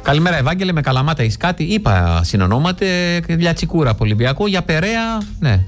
Καλημέρα, Ευάγγελε, με Καλαμάτα έχεις κάτι? Είπα συνονόματε για Τσικούρα από Ολυμπιακό, για Περαία, ναι.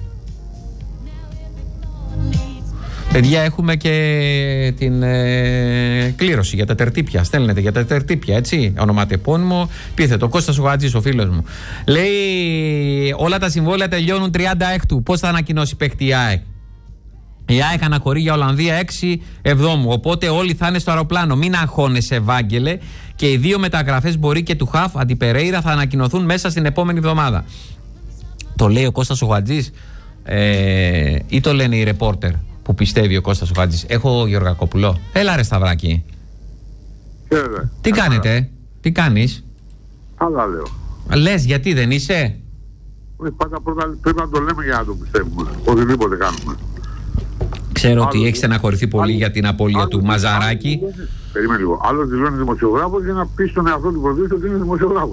Παιδιά, έχουμε και την κλήρωση για τα τερτύπια. Στέλνετε για τα τερτύπια, έτσι. Ονοματεπώνυμο. Επίθετο. Κώστας ο Χατζής, ο φίλος μου. Λέει, όλα τα συμβόλαια τελειώνουν 36. Πώς θα ανακοινώσει παίκτη η ΑΕΚ? Η ΑΕΚ αναχωρεί για Ολλανδία 6 Εβδόμου. Οπότε όλοι θα είναι στο αεροπλάνο. Μην αγχώνεσαι, Ευάγγελε. Και οι δύο μεταγραφές μπορεί και του Χαφ αντιπερέιρα θα ανακοινωθούν μέσα στην επόμενη εβδομάδα. Το λέει ο Κώστας ο Χατζής ή το λένε οι ρεπόρτερ που πιστεύει ο Κώστας ο Χατζής? Έχω Γεωργακόπουλο. Έλα ρε Σταυράκη. Τι κάνετε, τι κάνεις? Άλλα λέω. Λες, γιατί δεν είσαι? Πάντα πρώτα πρέπει να το λέμε για να το πιστεύουμε. Οτιδήποτε κάνουμε. Ξέρω ότι έχεις στεναχωρηθεί πολύ για την απώλεια του Μαζαράκη. Περίμενε λίγο. Άλλος δηλώνει δημοσιογράφος για να πει στον εαυτό του προδίτη ότι είναι δημοσιογράφος.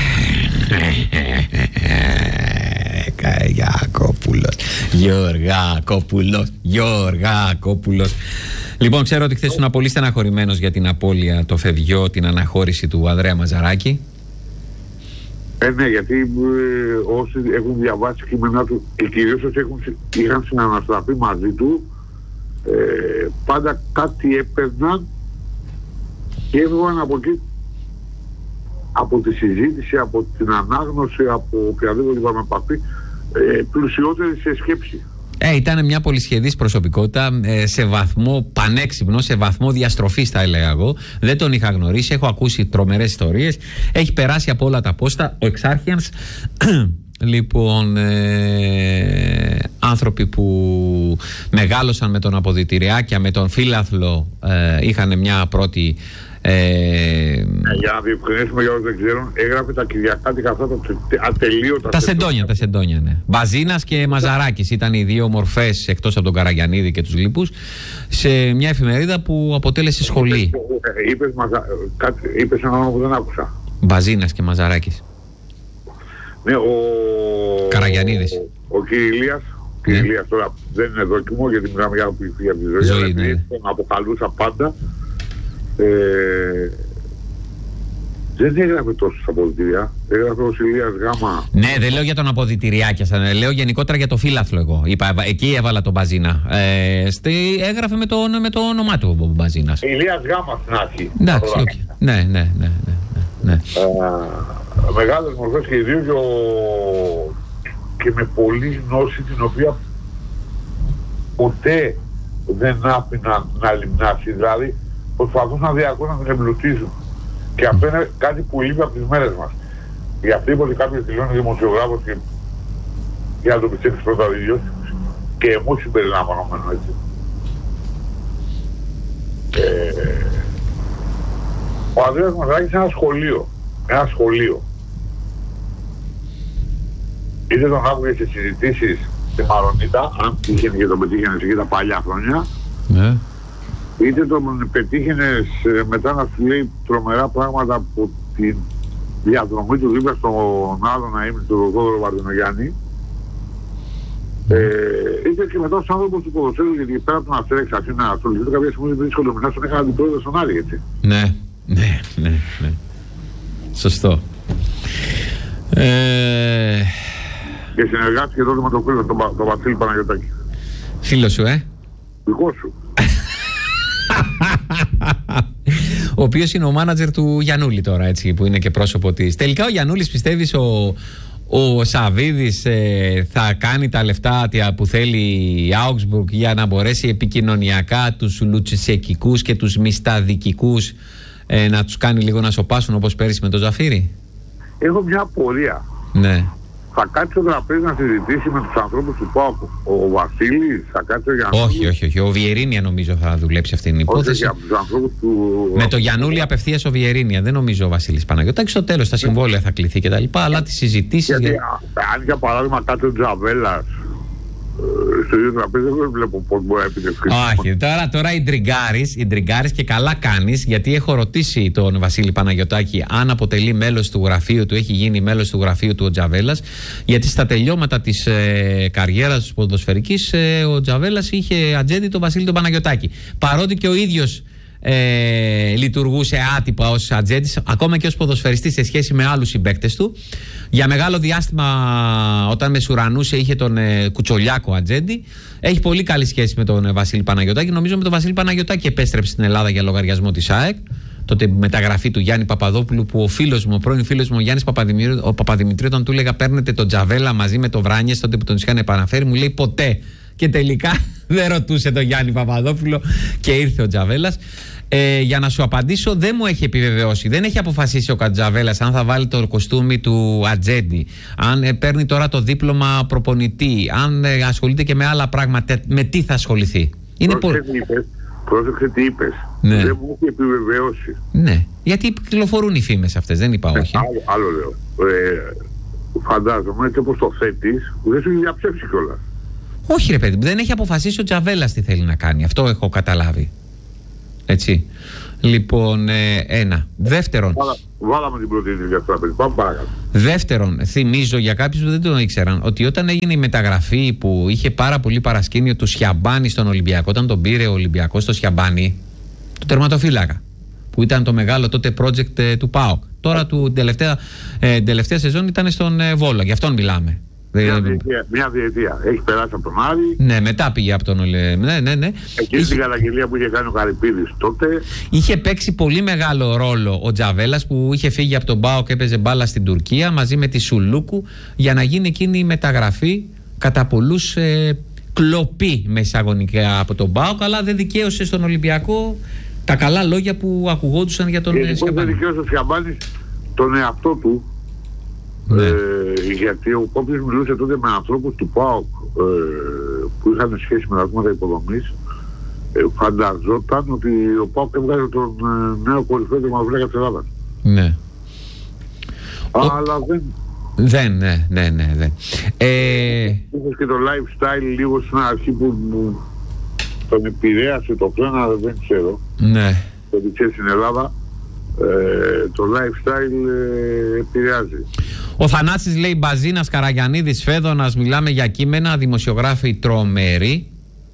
Γεωργάκοπουλος. Λοιπόν, ξέρω ότι χθες ήσουν πολύ στεναχωρημένος για την απώλεια, το φευγιό, την αναχώρηση του Ανδρέα Μαζαράκη. Ναι, γιατί όσοι έχουν διαβάσει κείμενά του και κυρίως όσοι είχαν συναναστραφεί μαζί του, πάντα κάτι έπαιρναν και έβγαιναν από εκεί, από τη συζήτηση, από την ανάγνωση, από οποιαδήποτε είπαμε επαφή, πλουσιότερη σε σκέψη. Ήταν μια πολυσχεδής προσωπικότητα, σε βαθμό πανέξυπνο, σε βαθμό διαστροφής θα έλεγα εγώ. Δεν τον είχα γνωρίσει, έχω ακούσει τρομερές ιστορίες. Έχει περάσει από όλα τα πόστα. Ο Εξάρχιανς, λοιπόν, άνθρωποι που μεγάλωσαν με τον Αποδυτηριάκια, με τον Φίλαθλο, είχαν μια πρώτη... για να διευκρινίσουμε για όσους δεν ξέρουν, έγραφε τα Κυριακάτικα αυτά ατελείωτα. Τα σεντόνια, ναι. Μπαζίνας και Μαζαράκης ήταν οι δύο μορφές, εκτός από τον Καραγιαννίδη και τους λοιπούς, σε μια εφημερίδα που αποτέλεσε σχολή. Είπες ένα όνομα που δεν άκουσα. Μπαζίνας και Μαζαράκης. Ναι, ο Καραγιαννίδης. Ο Κυρίλιας. Κυρίλιας τώρα δεν είναι δόκιμο γιατί μιλάμε για από τη ζωή. Τον αποκαλούσα πάντα. Δεν έγραφε τόσο στα αποδυτήρια. Έγραφε ο Ηλίας Γάμα. Ναι, δεν λέω για τον Αποδυτηριάκια. Λέω γενικότερα για το Φίλαθλο εγώ. Εκεί έβαλα τον Μπαζίνα. Έγραφε με το όνομά του ο Μπαζίνας. Ηλίας Γάμα στην αρχή. Εντάξει, ναι. Μεγάλες μορφές και οι δύο και με πολλή γνώση την οποία ποτέ δεν άφηναν να λιμνάσει. Δηλαδή προσπαθούσαν διαρκώς να την εμπλουτίζουν. Και αυτό είναι κάτι που λείπει από τις μέρες μας. Για αυτό είπε ότι κάποιος δηλώνει δημοσιογράφος και για να το πιστεύεις πρώτα ο ίδιος και εμείς συμπεριλαμβανομένου, έτσι. Ο Ανδρέας Μαζαράκης είναι ένα σχολείο. Είτε τον άκουγε σε συζητήσεις στη Μαρονίτα, αν τύχαινε και τον πετύχαινε εκεί τα παλιά χρόνια, ναι. Είτε τον πετύχαινες μετά να σου λέει τρομερά πράγματα από τη διαδρομή του δίπλα στον άλλο να είναι του Ροδόδωρο Βαρδινογιάννη, είτε και μετά στους άνθρωπους του ποδοσφαίρου, γιατί πέρα από τον Αστέρα Εξαθήνα να ασχοληθεί κάποια στιγμή με δύσκολο μηνάς τον έκανα την πρόεδρο στον Άρη, έτσι. Ναι. Σωστό. Και συνεργάστηκε τότε με τον φίλο, τον Βασίλη Παναγιωτάκη. Φίλο σου, Δικό σου. Ο οποίος είναι ο μάνατζερ του Γιαννούλη τώρα, έτσι, που είναι και πρόσωπο της. Τελικά ο Γιαννούλης, πιστεύεις ο Σαββίδης θα κάνει τα λεφτά που θέλει η Augsburg για να μπορέσει επικοινωνιακά τους λουτσισεκικούς και τους μισταδικικούς να τους κάνει λίγο να σοπάσουν όπως πέρυσι με τον Ζαφύρι? Έχω μια απορία. Ναι. Θα κάτσει στο τραπέζι να συζητήσει με τους ανθρώπους του ΠΑΟΚ ο Βασίλης, θα κάτσει ο Γιαννούλης? Όχι. Ο Βιερίνια νομίζω θα δουλέψει αυτή την υπόθεση. Όχι, τους ανθρώπους του... Με το Γιαννούλη απευθείας ο Βιερίνια. Δεν νομίζω ο Βασίλης Παναγιωτάκης. Στο τέλος τα συμβόλαια θα κληθεί κτλ. Αλλά τις συζητήσεις. Γιατί αν για παράδειγμα κάτσει ο Τζαβέλας στο ίδιο τραπέζι, δεν βλέπω πώς μπορεί να επιτευχθεί. Όχι, τώρα ιντριγκάρεις και καλά κάνεις, γιατί έχω ρωτήσει τον Βασίλη Παναγιωτάκη αν αποτελεί μέλος του γραφείου του, έχει γίνει μέλος του γραφείου του ο Τζαβέλας, γιατί στα τελειώματα της καριέρας του ποδοσφαιρικής ο Τζαβέλας είχε ατζέντη τον Βασίλη τον Παναγιωτάκη. Παρότι και ο ίδιος λειτουργούσε άτυπα ως ατζέντης, ακόμα και ως ποδοσφαιριστής σε σχέση με άλλους συμπαίκτες του. Για μεγάλο διάστημα, όταν μεσουρανούσε, είχε τον Κουτσολιάκο ατζέντη. Έχει πολύ καλή σχέση με τον Βασίλη Παναγιωτάκη. Νομίζω με τον Βασίλη Παναγιωτάκη επέστρεψε στην Ελλάδα για λογαριασμό της ΑΕΚ. Τότε μεταγραφή του Γιάννη Παπαδόπουλου, που ο πρώην φίλος μου, ο Γιάννης Παπαδημητρίου, όταν του έλεγα παίρνετε τον Τζαβέλα μαζί με τον Βράνιες, τότε που τον είχαν επαναφέρει, μου λέει ποτέ. Και τελικά δεν ρωτούσε τον Γιάννη Παπαδόπουλο και ήρθε ο Τζαβέλας. Για να σου απαντήσω, δεν μου έχει επιβεβαιώσει. Δεν έχει αποφασίσει ο Τζαβέλας αν θα βάλει το κοστούμι του ατζέντη, αν παίρνει τώρα το δίπλωμα προπονητή, αν ασχολείται και με άλλα πράγματα. Με τι θα ασχοληθεί. Πρόσεξε τι είπες. Ναι. Δεν μου έχει επιβεβαιώσει. Ναι. Γιατί κυκλοφορούν οι φήμες αυτές, δεν είπα όχι. Άλλο λέω. Φαντάζομαι έτσι όπως το θέτεις, δεν σου έχει διαψεύσει κιόλας. Όχι ρε παιδί, δεν έχει αποφασίσει ο Τζαβέλας τι θέλει να κάνει. Αυτό έχω καταλάβει. Έτσι. Λοιπόν, ένα. Δεύτερον. Βάλαμε την πρώτη για αυτό. Πάμε παρακάτω. Δεύτερον, θυμίζω για κάποιους που δεν το ήξεραν ότι όταν έγινε η μεταγραφή που είχε πάρα πολύ παρασκήνιο του Σιαμπάνη στον Ολυμπιακό, όταν τον πήρε ο Ολυμπιακός στο Σιαμπάνη, του τερματοφύλακα, που ήταν το μεγάλο τότε project του ΠΑΟΚ. Τώρα του τελευταία σεζόν ήταν στον Βόλο, γι' αυτόν μιλάμε. Μια διετία. Έχει περάσει από τον Άρη. Ναι, μετά πήγε από τον Ολυμπιακό. Ναι. Εκεί στην καταγγελία που είχε κάνει ο Καρυπίδης τότε. Είχε παίξει πολύ μεγάλο ρόλο ο Τζαβέλας, που είχε φύγει από τον ΠΑΟΚ και έπαιζε μπάλα στην Τουρκία μαζί με τη Σουλούκου, για να γίνει εκείνη η μεταγραφή κατά πολλούς κλοπή με εισαγωνικά από τον ΠΑΟΚ, αλλά δεν δικαίωσε στον Ολυμπιακό τα καλά λόγια που ακουγόντουσαν για τον Σιαμπάνη. Δεν δικαίωσε ο Σιαμπάνης τον εαυτό του. Ναι. Γιατί ο Κόμπλης μιλούσε τότε με ανθρώπους του ΠΑΟΚ που είχαν σχέση με τα τμήματα υποδομής. Φανταζόταν ότι ο ΠΑΟΚ έβγαζε τον νέο κορυφαίο τερματοφύλακα της Ελλάδας. Ναι. Αλλά δεν. Ναι. Είχες και το lifestyle λίγο στην αρχή που τον επηρέασε το πλένα, δεν ξέρω. Ναι. Το ξέρει στην Ελλάδα. Το lifestyle επηρεάζει. Ο Θανάσης λέει Μπαζίνας, Καραγιαννίδης, Φέδωνας, μιλάμε για κείμενα, δημοσιογράφοι τρομεροί.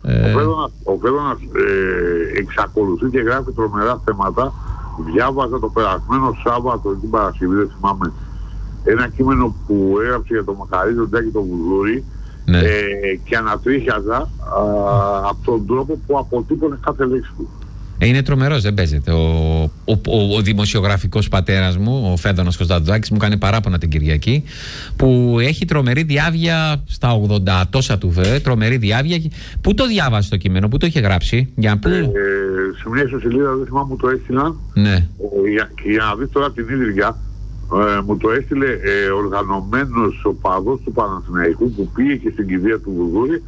Ο Φέδωνας εξακολουθεί και γράφει τρομερά θέματα. Διάβαζα το περασμένο Σάββατο, την Παρασκευή, δεν θυμάμαι, ένα κείμενο που έγραψε για το Μακαρί, τον Τάκη τον Βουδούρη, ναι. Και ανατρίχιαζα από τον τρόπο που αποτύπωνε κάθε λέξη του. Είναι τρομερός, δεν παίζεται. Ο δημοσιογραφικός πατέρας μου, ο Φέδωνας Κωνσταντουδάκης, μου κάνει παράπονα την Κυριακή, που έχει τρομερή διάβια στα 80 τόσα του τρομερή διάβια. Πού το διάβασε το κείμενο, πού το είχε γράψει, για σε μια ιστοσελίδα, δεν θυμάμαι, μου το έστειλαν. Ναι. Για να δεις τώρα την ίδρυα, μου το έστειλε οργανωμένος οπαδός του Παναθηναϊκού που πήγε και στην κηδεία του Βουδούρη.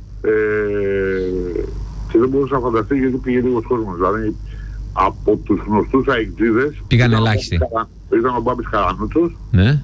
Και δεν μπορούσα να φανταστεί γιατί πήγε λίγος κόσμος. Δηλαδή από τους γνωστούς αεκτζίδες πήγαν ελάχιστοι. Ήταν ο Μπάμπης Καρανούτσος, ναι.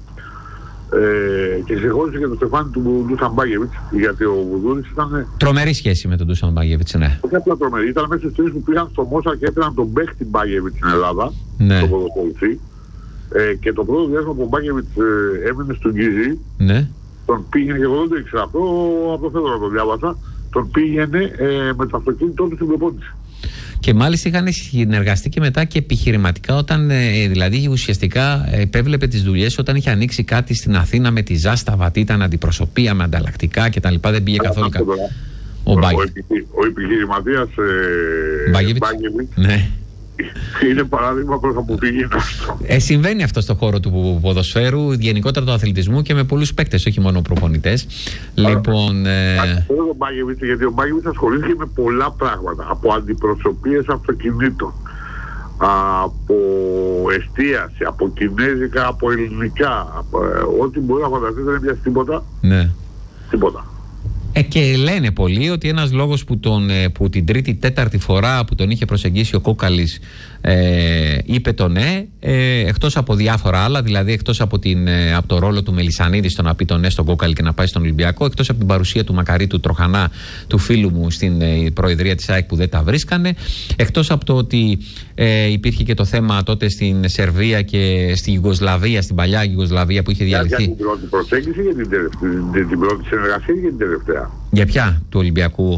Και ξεχώρισε και το στεφάνι του Ντούσαν Μπάγεβιτς, γιατί ο Βουδούρης ήταν. Τρομερή σχέση με τον Ντούσαν Μπάγεβιτς, ναι. Όχι απλά τρομερή, ήταν μέσα στους τρεις που πήγαν στο Μόσα και έπαιρναν τον παίχτη Μπάγεβιτς στην Ελλάδα, ναι. τον ποδοσφαιριστή. Και το πρώτο διάστημα που ο Μπάγεβιτς έμεινε στον Γκίζη, ναι. Τον πήγαινε, και εγώ δεν το ήξερα αυτό, από το Φέδωνα το διάβασα, τον πήγαινε με το αυτοκίνητό του στην προπόνηση. Και μάλιστα είχαν συνεργαστεί και μετά και επιχειρηματικά, όταν δηλαδή ουσιαστικά επέβλεπε τις δουλειές όταν είχε ανοίξει κάτι στην Αθήνα με τη Ζάσταβα, ήταν αντιπροσωπεία με ανταλλακτικά κτλ. Δεν πήγε καθόλου καλά. Ο επιχειρηματίας Μπάγεβιτς, ναι. Είναι παράδειγμα προς που πήγαινε αυτό. Συμβαίνει αυτό στον χώρο του ποδοσφαίρου, γενικότερα του αθλητισμού και με πολλούς παίκτες, όχι μόνο προπονητές. Λοιπόν. Ο Μπάγεβιτς, γιατί ο Μπάγεβιτς ασχολήθηκε με πολλά πράγματα. Από αντιπροσωπείες αυτοκινήτων, από εστίαση, από κινέζικα, από ελληνικά. Ό,τι μπορεί να φανταστεί, δεν έπιασε τίποτα. Ναι. Τίποτα. Και λένε πολλοί ότι ένας λόγος που την τρίτη, τέταρτη φορά που τον είχε προσεγγίσει ο Κόκαλης είπε το ναι, εκτός από διάφορα άλλα, δηλαδή εκτός από το ρόλο του Μελισσανίδη στο να πει το ναι στον Κόκαλη και να πάει στον Ολυμπιακό, εκτός από την παρουσία του Μακαρίτου Τροχανά, του φίλου μου, στην προεδρία της ΑΕΚ που δεν τα βρίσκανε, εκτός από το ότι υπήρχε και το θέμα τότε στην Σερβία και στη Ιουγκοσλαβία, στην παλιά Ιουγκοσλαβία που είχε διαλυθεί. Για την πρώτη προσέγγιση, για την πρώτη συνεργασία και την τελευταία. Για ποια, του Ολυμπιακού?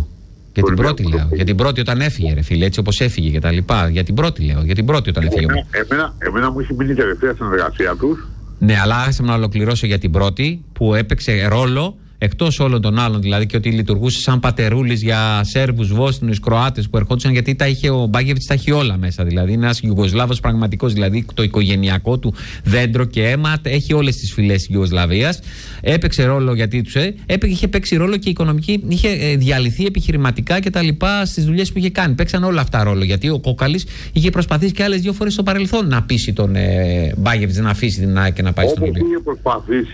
Για την πρώτη λέω. Για την πρώτη όταν έφυγε, ρε φίλε, έτσι όπως έφυγε και τα λοιπά. Για την πρώτη λέω. Για την πρώτη όταν έφυγε. Εμένα μου έχει μείνει η τελευταία συνεργασία τους. Ναι, αλλά άσε να ολοκληρώσω για την πρώτη που έπαιξε ρόλο εκτός όλων των άλλων. Δηλαδή και ότι λειτουργούσε σαν πατερούλης για Σέρβους, Βόσνιους, Κροάτες που ερχόντουσαν, γιατί ο Μπάγεβιτς τα έχει όλα μέσα. Δηλαδή είναι ένας Ιουγκοσλάβος πραγματικός. Δηλαδή το οικογενειακό του δέντρο και αίμα έχει όλες τις φυλές της Ιουγκοσλαβίας. Έπαιξε ρόλο γιατί τους είχε παίξει ρόλο και οικονομική, είχε διαλυθεί επιχειρηματικά κτλ. Στις δουλειές που είχε κάνει. Παίξαν όλα αυτά ρόλο. Γιατί ο Κόκαλης είχε προσπαθήσει και άλλες 2 φορές στο παρελθόν να πείσει τον Μπάγεβιτς να αφήσει την ΑΕΚ και να πάει στον Ολυμπιακό. Είχε προσπαθήσει.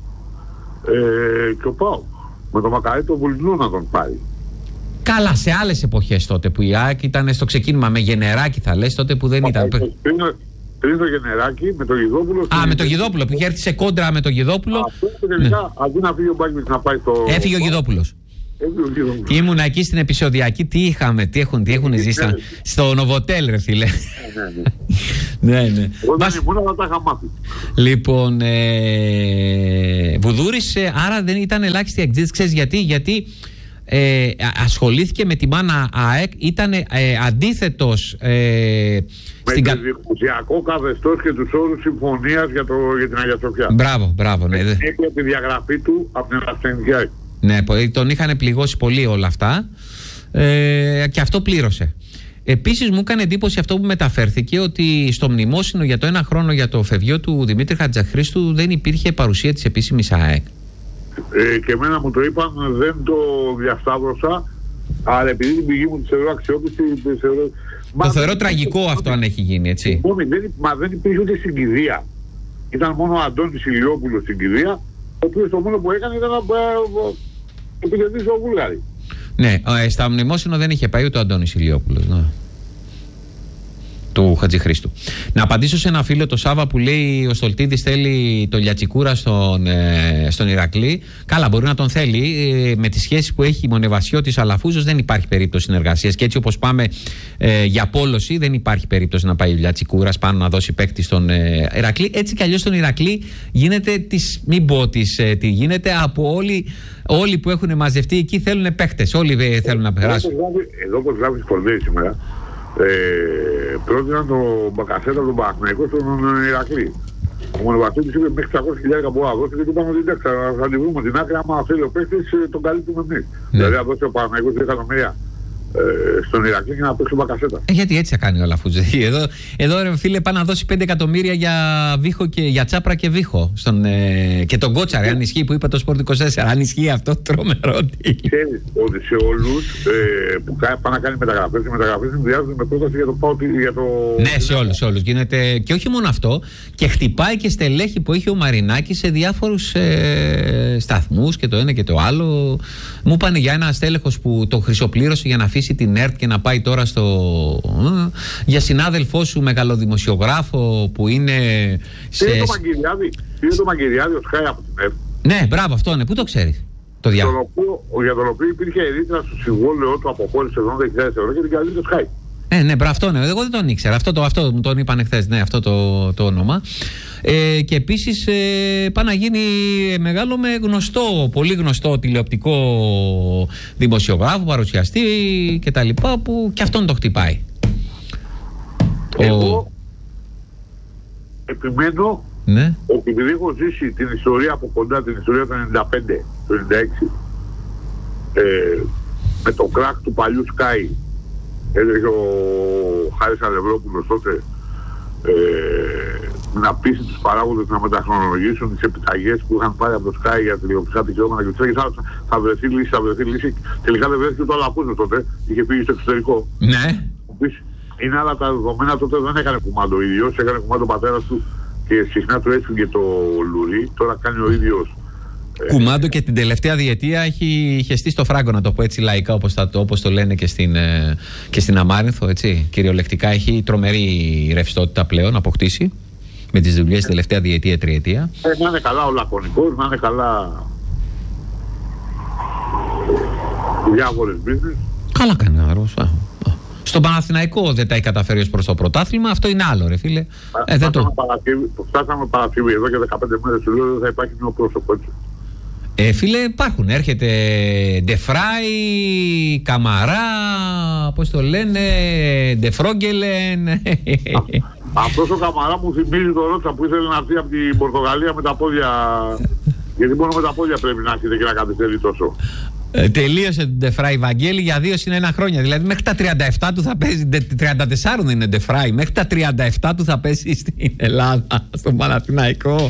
Και ο ΠΑΟΚ με το Μακαρίτη το Βουλινού να τον πάρει. Καλά, σε άλλες εποχές τότε που η ΑΕΚ ήταν στο ξεκίνημα με Γενεράκη, θα λες, τότε που δεν ήταν. Πριν το Γενεράκη με το Γιδόπουλο. Με το Γιδόπουλο που είχε έρθει σε κόντρα με το Γιδόπουλο. Αυτό τελικά αντί να φύγει ο Μπάκης να πάει στο. Έφυγε ο Γιδόπουλος. Ήμουν εκεί στην επεισοδιακή, τι έχουν ζήσει στο Νοβοτέλ, ρε φίλε. Ναι. Όταν ήμουν θα τα είχα μάθει. Λοιπόν, Βουδούρης, άρα δεν ήταν ελάχιστη εκτζήτηση. Ξέρεις γιατί ασχολήθηκε με τη μάνα ΑΕΚ, ήταν αντίθετος με το δικτυακό καθεστώς και τους όρους συμφωνίας για την Αγία Σοφιά. Μπράβο, ναι. Έχει τη διαγραφή του από την Ασθενδιά. Ναι, τον είχαν πληγώσει πολύ όλα αυτά και αυτό πλήρωσε. Επίσης μου έκανε εντύπωση αυτό που μεταφέρθηκε, ότι στο μνημόσυνο για το 1 χρόνο για το φευγείο του Δημήτρη Χατζαχρήστου δεν υπήρχε παρουσία της επίσημης ΑΕΚ. Και εμένα μου το είπαν, δεν το διασταύρωσα, αλλά επειδή την πηγή μου τη θεωρώ αξιόπιστη. Το θεωρώ τραγικό αυτό αν έχει γίνει, έτσι. Μα δεν υπήρχε ούτε στην κηδεία. Ήταν μόνο ο Αντώνης Ηλιόπουλος στην κηδεία, ο οποίος το μόνο που έκανε ήταν να επικεντρήσει ο Βούλγαρη. Ναι, στα μνημόσυνο δεν είχε πάει ούτε ο Αντώνης Ηλιόπουλος, ναι, του Χατζηχρήστου. Να απαντήσω σε ένα φίλο, το Σάβα, που λέει ο Στολτίδης θέλει το Λιατσικούρα στον Ηρακλή. Καλά, μπορεί να τον θέλει. Με τις σχέσεις που έχει Μονεβασιώτης Αλαφούζος δεν υπάρχει περίπτωση συνεργασίας. Και έτσι όπως πάμε για πόλωση, δεν υπάρχει περίπτωση να πάει ο Λιατσικούρας πάνω να δώσει παίκτη στον Ηρακλή. Έτσι κι αλλιώς στον Ηρακλή γίνεται μην πω τι γίνεται από όλοι που έχουν μαζευτεί εκεί θέλουν παίκτες. Όλοι θέλουν να περάσουν. Εδώ όπως γράφει Κορδέλη σήμερα, πρότειναν τον Μπακασέτα από τον Παναθηναϊκό στον Ηρακλή. Ο Μονοβασιώτης είπε μέχρι 600.000 από να δώσει και του είπαμε ότι εντάξει, θα τη βρούμε την άκρη, άμα θέλει ο παίκτης τον καλύπτουμε εμείς. Δηλαδή θα δώσει ο Παναθηναϊκός 2 εκατομμύρια στον Ηρακλή και να παίξει ο Μπακασέτα. Γιατί έτσι θα κάνει όλα αφού εδώ ρε φίλε, πάνε να δώσει 5 εκατομμύρια για Βίχο και για Τσάπρα και Βίχο. Και τον Κότσαρε, αν ισχύει, που είπε το Sport 24. Αν ισχύει αυτό, τρομερό. Ξέρεις ότι σε όλους που πάνε να κάνει μεταγραφές, οι μεταγραφές συνδυάζονται με πρόταση για το ΠΑΟ. Ναι, σε όλους γίνεται. Και όχι μόνο αυτό, και χτυπάει και στελέχη που έχει ο Μαρινάκης σε διάφορους σταθμούς και το ένα και το άλλο. Μου είπαν για ένα στέλεχος που το χρυσοπλήρωσε για να αφήσει την ΕΡΤ και να πάει τώρα για συνάδελφό σου μεγαλοδημοσιογράφο που είναι είναι το Μαγκυριάδη ο Σκάι από την ΕΡΤ. Ναι, μπράβο, αυτό είναι. Πού το ξέρεις? Για τον οποίο υπήρχε ρήτρα στο συμβόλαιο του, αποχώρησε 70.000 ευρώ και την καλύπτει το Σκάι. Ναι, αυτό ναι. Εγώ δεν τον ήξερα. Αυτό μου τον είπαν χθες. Ναι, αυτό το όνομα. Και επίσης πάει να γίνει μεγάλο με πολύ γνωστό τηλεοπτικό δημοσιογράφο, παρουσιαστή και τα λοιπά, που και αυτόν το χτυπάει. Εγώ επιμένω ότι επειδή έχω ζήσει την ιστορία από κοντά, την ιστορία του 95, του 96, με το κράκ του παλιού Sky, έλεγε ο Χάρης Αλευρόπουλος τότε, να πείσει τους παράγοντες να μεταχρονολογήσουν τις επιταγές που είχαν πάρει από το Sky για τηλεοπτικά δικαιώματα και τους έλεγε θα βρεθεί λύση. Τελικά δεν βρέθηκε το Αλαφούζος τότε, είχε φύγει στο εξωτερικό. Ναι. Είναι άλλα τα δεδομένα, τότε δεν έκανε κουμάντο ο ίδιος, έκανε κουμάντο ο πατέρας του και συχνά του έφυγε το λουρί, τώρα κάνει ο ίδιος. Κουμάντο και την τελευταία διετία έχει χεστεί στο φράγκο, να το πω έτσι λαϊκά, όπως το λένε και στην Αμάρινθο, έτσι. Κυριολεκτικά έχει τρομερή ρευστότητα πλέον αποκτήσει με τις δουλειές τη τελευταία διετία, τριετία. Να είναι καλά ο Λακωνικός, να είναι καλά διάφορες business. Καλά κάνει ο Άρος. Στον Παναθηναϊκό δεν τα έχει καταφέρει ως προς το πρωτάθλημα, αυτό είναι άλλο, ρε φίλε. Φτάσαμε Παρασκευή εδώ και 15 μέρες, σου λέω δεν θα υπάρχει νέο πρόσωπο, έτσι. Φίλε, υπάρχουν. Έρχεται Ντεφράι, Καμαρά, πώς το λένε, Ντεφρόγγελεν. Αυτός ο Καμαρά μου θυμίζει το Ρότσα που ήθελε να έρθει από την Πορτογαλία με τα πόδια. Γιατί μόνο με τα πόδια πρέπει να έρχεται και να καθυστερεί τόσο. Τελείωσε τον Ντεφράι, Βαγγέλη, για 2 συν 1 χρόνια. Δηλαδή μέχρι τα 37 του θα παίζει. 34 είναι Ντεφράι. Μέχρι τα 37 του θα παίζει στην Ελλάδα, στον Παναθηναϊκό.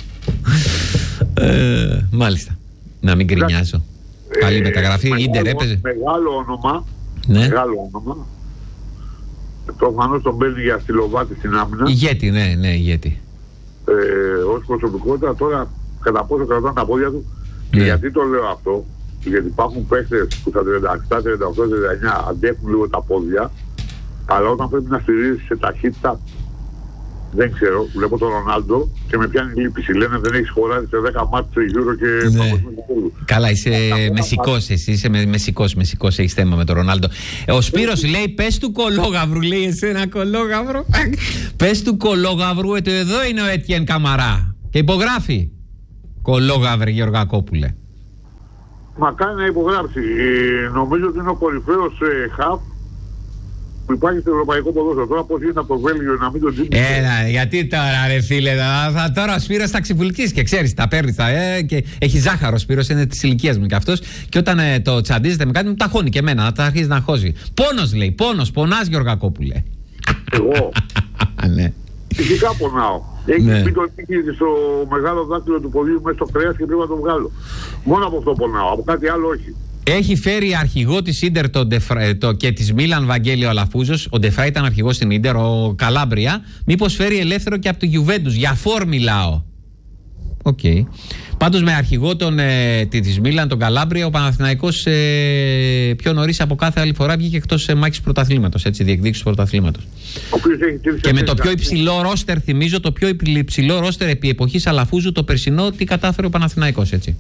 Μάλιστα. Να μην γκρινιάζω. Καλή μεταγραφή. Ίντερ έπαιζε. Μεγάλο όνομα. Ναι. Μεγάλο όνομα. Προφανώς τον παίρνει για Στυλοβάτη στην άμυνα. Ηγέτη, ναι, ηγέτη. Ως προσωπικότητα τώρα κατά πόσο κρατάνε τα πόδια του. Ναι. Και γιατί το λέω αυτό? Γιατί υπάρχουν παίχτες που στα 37, 38, 39 αντέχουν λίγο τα πόδια, αλλά όταν πρέπει να στηρίζεις σε ταχύτητα, δεν ξέρω. Βλέπω τον Ρονάλντο και με πιάνει λύπηση. Λένε δεν έχεις χωράσει σε 10 μάτς σε Euro και παγκοσμίου. Καλά, είσαι μεσικός εσύ. Είσαι μεσικός. Έχεις θέμα με τον Ρονάλντο. Ο Σπύρος λέει: πες του Κολόγαυρου, λέει εσένα Κολόγαυρο. Πες του Κολόγαυρου, εδώ είναι ο Έτιεν Καμαρά. Και υπογράφει. Κολόγαυρε Γεωργακόπουλε. Μα κάνει να υπογράψει. Νομίζω ότι είναι ο κορυφαίος χαφ που υπάρχει στο ευρωπαϊκό ποδόσφαιρο. Τώρα πώς γίνεται από το Βέλγιο να μην τον τζίμπησε. Γιατί τώρα ρε φίλε, τώρα ο Σπύρος θα ξυπουλκίσει και ξέρεις, τα παίρνει και έχει ζάχαρο. Ο Σπύρος είναι της ηλικίας μου και αυτός. Και όταν το τσαντίζεται με κάτι, μου τα χώνει και εμένα, να τα αρχίζει να χώζει. Πόνος λέει, πονάς Γεωργακόπουλε. Εγώ. Ναι. Φυσικά πονάω. Έχει πει το νίκη στο μεγάλο δάκτυλο του ποδίου μέσα στο κρέας και πρέπει να το βγάλω. Μόνο από αυτό πονάω, από κάτι άλλο όχι. Έχει φέρει αρχηγό της Ίντερ και της Μίλαν Βαγγέλη ο Αλαφούζος. Ο Ντεφράι ήταν αρχηγός στην Ίντερ, ο Καλάμπρια. Μήπως φέρει ελεύθερο και από το Γιουβέντους? Για φόρ μιλάω. Οκ. Πάντως με αρχηγό της Μίλαν, τον Καλάμπρια, ο Παναθηναϊκός πιο νωρίς από κάθε άλλη φορά βγήκε εκτός μάχης πρωταθλήματος, έτσι, διεκδίκησης πρωταθλήματος. Και με το πιο υψηλό ρόστερ, θυμίζω, το πιο υψηλό ρόστερ επί εποχής Αλαφούζου, το περσινό, τι κατάφερε ο Παναθηναϊκός, έτσι.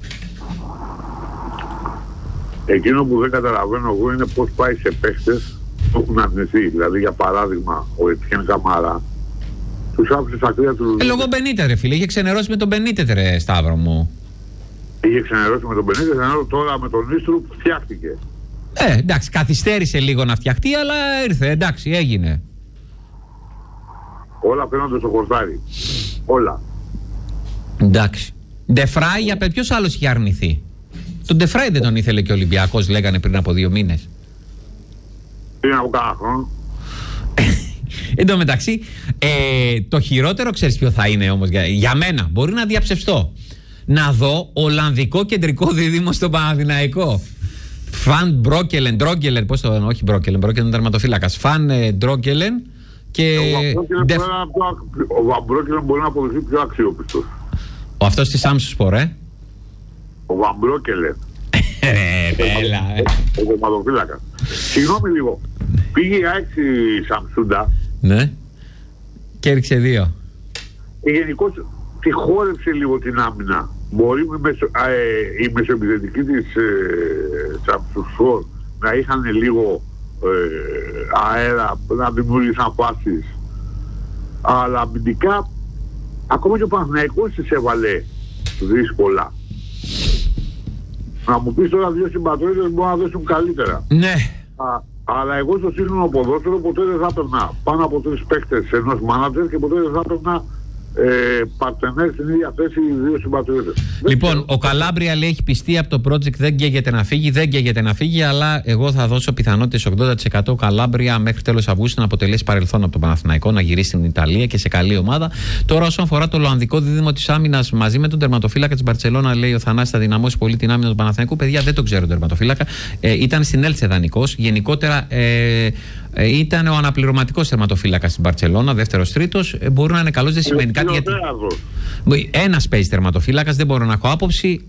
Εκείνο που δεν καταλαβαίνω εγώ είναι πώς πάει σε παίχτες που έχουν αρνηθεί. Δηλαδή, για παράδειγμα, ο Έτιεν Καμαρά τους άφησε στα κρύα του. Λόγω Μπενίτε, ρε φίλε, είχε ξενερώσει με τον Μπενίτε, ρε Σταύρο μου. Είχε ξενερώσει με τον Μπενίτε, ενώ τώρα με τον Ίστρου φτιάχτηκε. Εντάξει, καθυστέρησε λίγο να φτιαχτεί, αλλά ήρθε, εντάξει, έγινε. Όλα φαίνονται στο χορτάρι. Όλα. Εντάξει. Ντεφράι, για ποιος άλλος είχε αρνηθεί? Τον Ντεφράι δεν τον ήθελε και ο Ολυμπιακός, λέγανε πριν από 2 μήνες. Πριν από κάνα χρόνο. Εν τω μεταξύ, το χειρότερο ξέρεις ποιο θα είναι όμως για μένα? Μπορεί να διαψευστώ. Να δω Ολλανδικό κεντρικό δίδυμο στο Παναθηναϊκό. Φαν Μπρόκελεν, Ντρόγκελεν, πώς το. Όχι Μπρόκελεν, Μπρόκελεν είναι τερματοφύλακας. Φαν Ντρόγκελεν και. Ο Βαμπρόκελεν μπορεί να αποδειχθεί πιο αξιόπιστος. Ο αυτός της Άμσουσπορ, Ο Βαμπρόκελεν. Έλα. Ο τερματοφύλακας. Συγγνώμη λίγο. Πήγε η ΑΕΚ στη Σαμσούντα. Ναι. Και έριξε 2. Γενικώς τη χόρεψε λίγο την άμυνα. Μπορεί η μεσοεπιθετική της Σαμσουσφόρ να είχαν λίγο αέρα, να δημιούργησαν φάσεις. Αλλά αμυντικά ακόμα και ο Παναθηναϊκός της έβαλε δύσκολα. Να μου πεις τώρα 2 συμπατρίδες μπορούν να δώσουν καλύτερα. Ναι. Αλλά εγώ στο σύγχρονο ποδόσφαιρο ποτέ δεν θα έπαιρνα πάνω από 3 παίκτες ενός μάνατζερ και ποτέ δεν θα έπαιρνα παρτενέρ στην ίδια θέση 2 συμπατριώτες. Λοιπόν, ο Καλάμπρια λέει έχει πιστεί από το project, δεν καίγεται να φύγει, αλλά εγώ θα δώσω πιθανότητες 80% ο Καλάμπρια μέχρι τέλος Αυγούστου να αποτελέσει παρελθόν από τον Παναθηναϊκό, να γυρίσει στην Ιταλία και σε καλή ομάδα. Τώρα, όσον αφορά το Ολλανδικό δίδυμο της άμυνας μαζί με τον τερματοφύλακα της Μπαρτσελώνα, λέει ο Θανάσης, θα δυναμώσει πολύ την άμυνα του Παναθηναϊκού. Παιδιά, δεν το ξέρω τον τερματοφύλακα. Ήταν στην Έλτσε δανεικός. Γενικότερα ήταν ο αναπληρωματικός τερματοφύλακας στην Μπαρτσελώνα, δεύτερος-τρίτος. Μπορεί να είναι καλός, δεν σημαίνει κάτι. Γιατί ένας παίζει τερματοφύλακας, δεν μπορώ να έχω άποψη.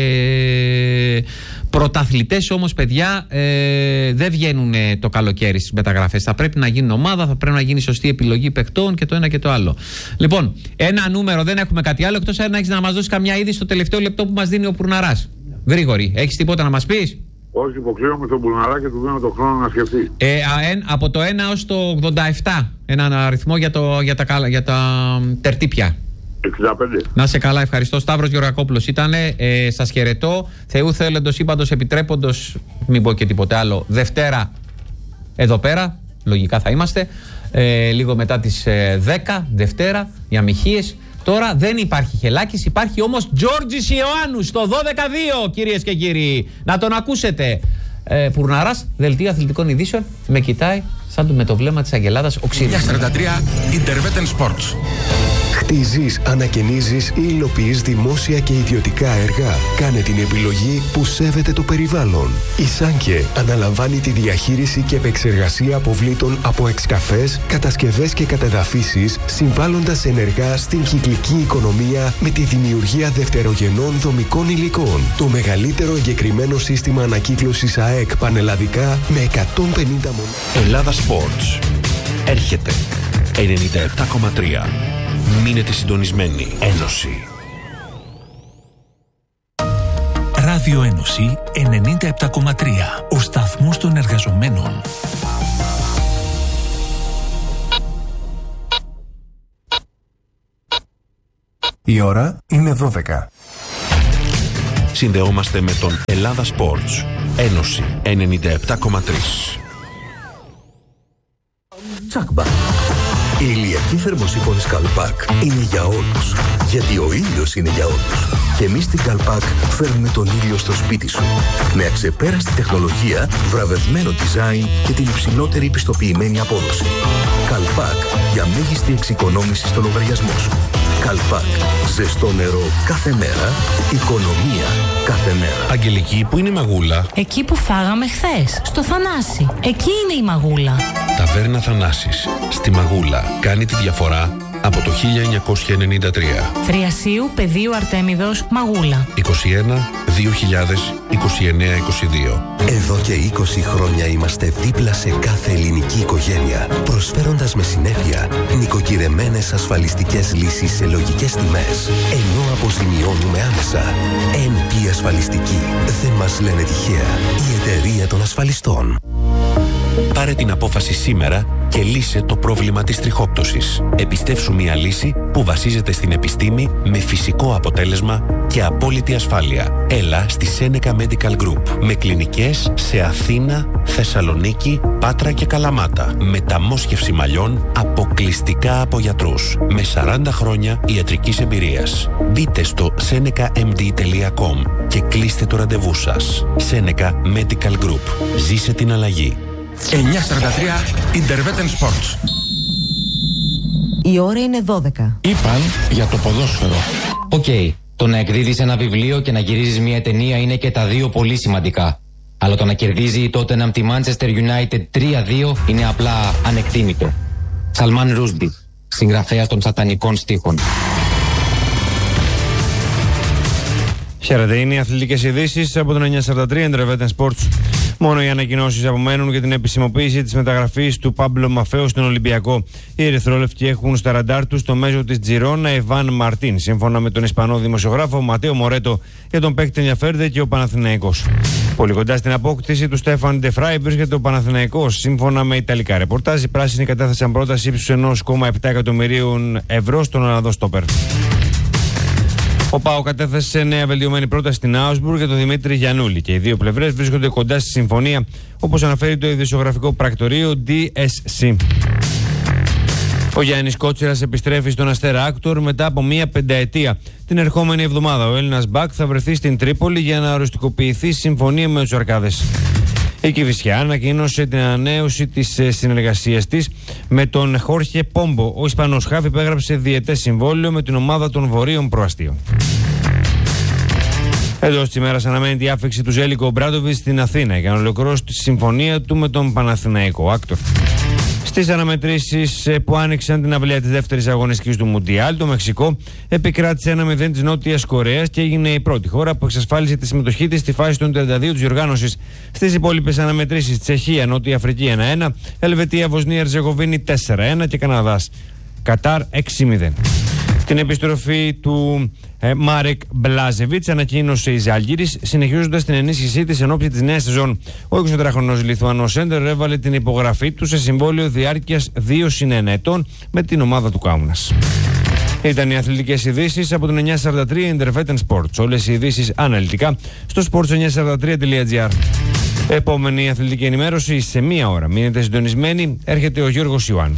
Πρωταθλητές όμως, παιδιά, δεν βγαίνουν το καλοκαίρι στις μεταγραφές. Θα πρέπει να γίνει ομάδα, θα πρέπει να γίνει σωστή επιλογή παιχτών και το ένα και το άλλο. Λοιπόν, ένα νούμερο, δεν έχουμε κάτι άλλο εκτός αν έχεις να μας δώσει καμιά είδη στο τελευταίο λεπτό που μας δίνει ο Πουρναράς. Γρήγορη, έχεις τίποτα να μας πεις? Όχι, υποκλείω τον Πουρναρά και του δίνω τον χρόνο να σκεφτεί. Από το 1 ως το 87, έναν αριθμό για τα τερτύπια. 65. Να σε καλά, ευχαριστώ. Σταύρος Γεωργακόπουλος ήτανε. Σας χαιρετώ. Θεού θέλοντος, ύπαντος, επιτρέποντος, μην πω και τίποτε άλλο. Δευτέρα εδώ πέρα, λογικά θα είμαστε. Λίγο μετά τις 10, Δευτέρα, οι αμυχίες. Τώρα δεν υπάρχει Χελάκης, υπάρχει όμως Τζόρτζης Ιωάννου στο 12-2, κυρίες και κύριοι. Να τον ακούσετε. Πουρναράς, δελτίο αθλητικών ειδήσεων, με κοιτάει σαν με το βλέμμα της Αγγελάδας οξύδης. 9:43 Interveten Sports. Χτίζεις, ανακαινίζεις ή υλοποιείς δημόσια και ιδιωτικά έργα. Κάνε την επιλογή που σέβεται το περιβάλλον. Η Σάνκε αναλαμβάνει τη διαχείριση και επεξεργασία αποβλήτων από εξκαφές, κατασκευές και κατεδαφίσεις, συμβάλλοντας ενεργά στην κυκλική οικονομία με τη δημιουργία δευτερογενών δομικών υλικών. Το μεγαλύτερο εγκεκριμένο σύστημα ανακύκλωσης ΑΕΚ πανελλαδικά με 150 Ελλάδα Sports. Έρχεται 97,3. Μείνετε συντονισμένοι. Ένωση. Ράδιο Ένωση 97,3. Ο σταθμός των εργαζομένων. Η ώρα είναι 12. Συνδεόμαστε με τον Ελλάδα Sports. Ένωση 97,3. Τσάκμπα. Η ηλιακή θερμοσύφωνη Καλπάκ είναι για όλους. Γιατί ο ήλιος είναι για όλους. Και εμείς στην Καλπάκ φέρνουμε τον ήλιο στο σπίτι σου. Με αξεπέραστη τεχνολογία, βραβευμένο design και την υψηλότερη πιστοποιημένη απόδοση. Καλπάκ για μέγιστη εξοικονόμηση στο λογαριασμό σου. Καλπάκ. Ζεστό νερό κάθε μέρα. Οικονομία κάθε μέρα. Αγγελική, που είναι η Μαγούλα? Εκεί που φάγαμε χθες, στο Θανάση. Εκεί είναι η Μαγούλα. Ταβέρνα Θανάσης. Στη Μαγούλα. Κάνει τη διαφορά από το 1993. Θριασίου, Πεδίου Αρτέμιδος, Μαγούλα. 21 2000 29 22. Εδώ και 20 χρόνια είμαστε δίπλα σε κάθε ελληνική οικογένεια, προσφέροντας με συνέπεια νοικοκυρεμένες ασφαλιστικές λύσεις σε λογικές τιμές, ενώ αποζημιώνουμε άμεσα. NP Ασφαλιστική. Δεν μας λένε τυχαία. Η εταιρεία των ασφαλιστών. Πάρε την απόφαση σήμερα και λύσε το πρόβλημα της τριχόπτωσης. Επιστεύσου μια λύση που βασίζεται στην επιστήμη με φυσικό αποτέλεσμα και απόλυτη ασφάλεια. Έλα στη Seneca Medical Group με κλινικές σε Αθήνα, Θεσσαλονίκη, Πάτρα και Καλαμάτα. Μεταμόσχευση μαλλιών αποκλειστικά από γιατρούς. Με 40 χρόνια ιατρικής εμπειρίας. Μπείτε στο senecamd.com και κλείστε το ραντεβού σας. Seneca Medical Group. Ζήσε την αλλαγή. 9:43 Interveten Sports. Η ώρα είναι 12. Είπαν για το ποδόσφαιρο. Οκ. Το να εκδίδεις ένα βιβλίο και να γυρίζεις μια ταινία είναι και τα δύο πολύ σημαντικά. Αλλά το να κερδίζει η Tottenham τη Manchester United 3-2 είναι απλά ανεκτήμητο. Σαλμάν Ρούσντι, συγγραφέας των σατανικών στίχων. Χαίρετε, είναι οι αθλητικές ειδήσεις από τον 943 Interveten Sports. Μόνο οι ανακοινώσεις απομένουν για την επισημοποίηση της μεταγραφής του Πάμπλο Μαφέου στον Ολυμπιακό. Οι ερυθρόλευκοι έχουν στα ραντάρ τους το μέσο της Τζιρόνα Ιβάν Μαρτίν. Σύμφωνα με τον Ισπανό δημοσιογράφο Ματέο Μορέτο, για τον παίκτη ενδιαφέρεται και ο Παναθηναϊκός. Πολύ κοντά στην απόκτηση του Στέφαν Ντεφράι βρίσκεται ο Παναθηναϊκός. Σύμφωνα με ιταλικά ρεπορτάζ, οι πράσινοι κατέθεσαν πρόταση ύψους 1,7 εκατομμυρίων ευρώ στον Ολλανδό στόπερ. Ο ΠΑΟ κατέθεσε νέα βελτιωμένη πρόταση στην Άουσμπουργκ για τον Δημήτρη Γιαννούλη και οι δύο πλευρές βρίσκονται κοντά στη συμφωνία, όπως αναφέρει το ειδησιογραφικό πρακτορείο DSC. Ο Γιάννης Κότσιρας επιστρέφει στον Αστέρα Άκτορ μετά από μία πενταετία. Την ερχόμενη εβδομάδα ο Έλληνας μπακ θα βρεθεί στην Τρίπολη για να οριστικοποιηθεί συμφωνία με τους Αρκάδες. Η Κηφισιά ανακοίνωσε την ανανέωση της συνεργασίας της με τον Χόρχε Πόμπο. Ο Ισπανός χαφ υπέγραψε διετές συμβόλαιο με την ομάδα των Βορείων Προαστίων. Εντός της ημέρας αναμένει η άφηξη του Ζέλικο Ομπράντοβιτς στην Αθήνα για να ολοκληρώσει τη συμφωνία του με τον Παναθηναϊκό Άκτορ. Στις αναμετρήσεις που άνοιξαν την αυλαία της δεύτερης αγωνιστικής του Μουντιάλ, το Μεξικό επικράτησε 1-0 της Νότιας Κορέας και έγινε η πρώτη χώρα που εξασφάλισε τη συμμετοχή της στη φάση των 32 της διοργάνωσης. Στις υπόλοιπες αναμετρήσεις, Τσεχία, Νότια Αφρική 1-1, Ελβετία, Βοσνία, Ερζεγοβίνη 4-1 και Καναδάς Κατάρ 6-0. Την επιστροφή του Μάρεκ Μπλάζεβιτς ανακοίνωσε η Ζάλγκιρις, συνεχίζοντας την ενίσχυσή της εν ώψη της νέας σεζόν. Ο 24χρονος Λιθουανός σέντερ έβαλε την υπογραφή του σε συμβόλαιο διάρκειας 2+1 ετών με την ομάδα του Κάουνας. Ήταν οι αθλητικές ειδήσεις από τον 943 Intervetten Sports. Όλες οι ειδήσεις αναλυτικά στο sports943.gr. Επόμενη αθλητική ενημέρωση σε 1 ώρα. Μείνετε συντονισμένοι. Έρχεται ο Γιώργος Ιωάννη.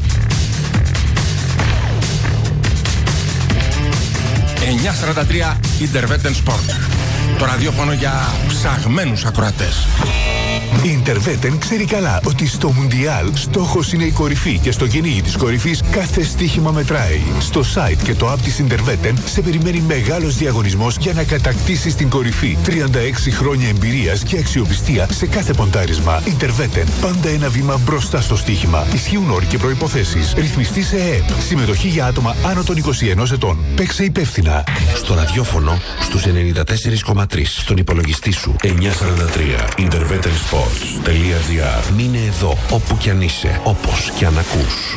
943 Intervetten Sports. Το ραδιόφωνο για ψαγμένους ακροατές. Η Intervetten ξέρει καλά ότι στο Μουντιάλ στόχος είναι η κορυφή και στο κυνήγι της κορυφής κάθε στοίχημα μετράει. Στο site και το app της Intervetten σε περιμένει μεγάλος διαγωνισμός για να κατακτήσεις την κορυφή. 36 χρόνια εμπειρίας και αξιοπιστία σε κάθε ποντάρισμα. Intervetten, πάντα ένα βήμα μπροστά στο στοίχημα. Ισχύουν όροι και προϋποθέσεις. Ρυθμιστή σε ΕΕΠ. Συμμετοχή για άτομα άνω των 21 ετών. Παίξε υπεύθυνα. Στο ραδιόφωνο στους 94,3. Στον υπολογιστή σου 943 Intervetten Sports.gr. Μείνε εδώ όπου κι αν είσαι, όπως κι αν ακούς.